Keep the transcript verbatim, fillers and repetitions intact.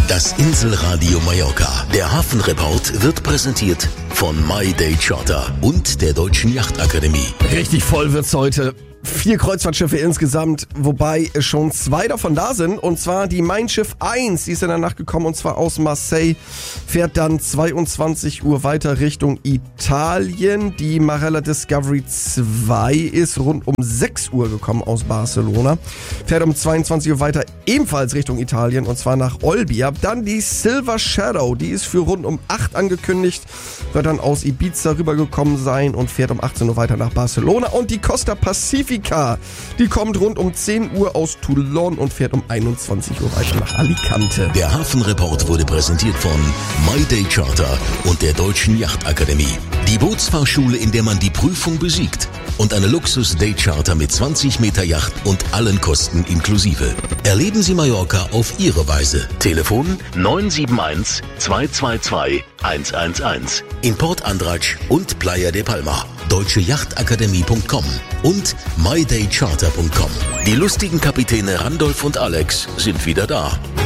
Das Inselradio Mallorca. Der Hafenreport wird präsentiert von My Day Charter und der Deutschen Yachtakademie. Richtig voll wird's heute. Vier Kreuzfahrtschiffe insgesamt, wobei schon zwei davon da sind. Und zwar die Mein Schiff eins, die ist in der Nacht gekommen, und zwar aus Marseille. Fährt dann zweiundzwanzig Uhr weiter Richtung Italien. Die Marella Discovery zwei ist rund um sechs Uhr gekommen aus Barcelona. Fährt um zweiundzwanzig Uhr weiter ebenfalls Richtung Italien, und zwar nach Olbia. Dann die Silver Shadow, die ist für rund um acht angekündigt. Wird dann aus Ibiza rübergekommen sein und fährt um achtzehn Uhr weiter nach Barcelona. Und die Costa Pacifica, die kommt rund um zehn Uhr aus Toulon und fährt um einundzwanzig Uhr weiter nach Alicante. Der Hafenreport wurde präsentiert von My Day Charter und der Deutschen Yachtakademie. Die Bootsfahrschule, in der man die Prüfung besiegt. Und eine Luxus-Day-Charter mit zwanzig Meter Yacht und allen Kosten inklusive. Erleben Sie Mallorca auf Ihre Weise. Telefon neun sieben eins, zwei zwei zwei, eins eins eins. In Port Andratx und Playa de Palma. deutsche yachtakademie punkt com und my day charter punkt com. Die lustigen Kapitäne Randolph und Alex sind wieder da.